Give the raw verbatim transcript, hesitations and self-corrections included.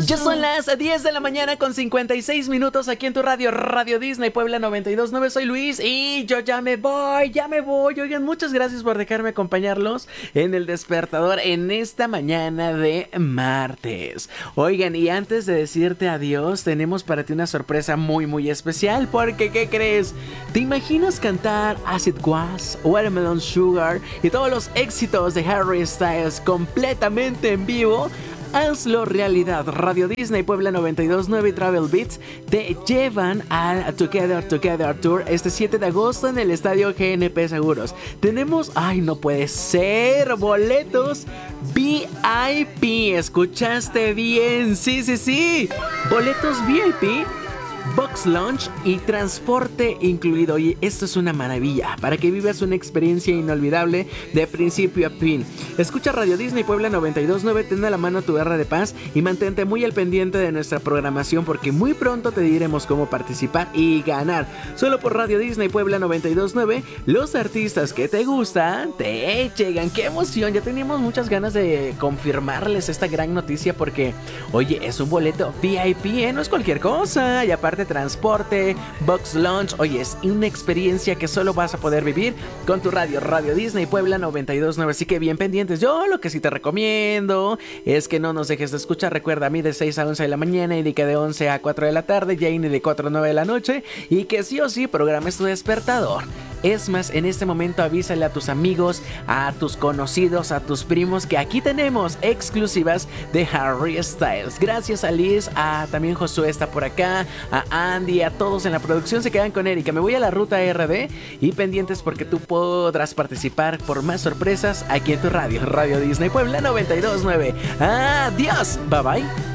Ya son las diez de la mañana con cincuenta y seis minutos aquí en tu radio, Radio Disney Puebla noventa y dos punto nueve. Soy Luis y yo ya me voy, ya me voy. Oigan, muchas gracias por dejarme acompañarlos en el despertador en esta mañana de martes. Oigan, y antes de decirte adiós, tenemos para ti una sorpresa muy muy especial. Porque, ¿qué crees? ¿Te imaginas cantar Acid Was, Watermelon Sugar y todos los éxitos de Harry Styles completamente en vivo? Hazlo realidad. Radio Disney Puebla noventa y dos punto nueve y Travel Beats te llevan al Together Together Tour este siete de agosto en el estadio G N P Seguros. Tenemos, ay, no puede ser, boletos V I P. ¿Escuchaste bien? Sí, sí, sí. Boletos V I P, box lunch y transporte incluido. Y esto es una maravilla para que vivas una experiencia inolvidable de principio a fin. Escucha Radio Disney Puebla noventa y dos punto nueve, ten a la mano tu garra de paz y mantente muy al pendiente de nuestra programación, porque muy pronto te diremos cómo participar y ganar. Solo por Radio Disney Puebla noventa y dos punto nueve, los artistas que te gustan te llegan. ¡Qué emoción! Ya teníamos muchas ganas de confirmarles esta gran noticia, porque, oye, es un boleto V I P, ¿eh? No es cualquier cosa. Y aparte, transporte, box lunch. Oye, es una experiencia que solo vas a poder vivir con tu radio, Radio Disney Puebla noventa y dos punto nueve. Así que bien pendientes. Yo lo que sí te recomiendo es que no nos dejes de escuchar. Recuerda, a mí de seis a once de la mañana, y de que de once a cuatro de la tarde, Jane de cuatro a nueve de la noche, y que sí o sí programes tu despertador. Es más, en este momento avísale a tus amigos, a tus conocidos, a tus primos, que aquí tenemos exclusivas de Harry Styles. Gracias a Liz, a también Josué está por acá, a Andy, a todos en la producción se quedan con Erika. Me voy a la ruta R D y pendientes, porque tú podrás participar por más sorpresas aquí en tu radio, Radio Disney Puebla noventa y dos punto nueve. Adiós, bye bye.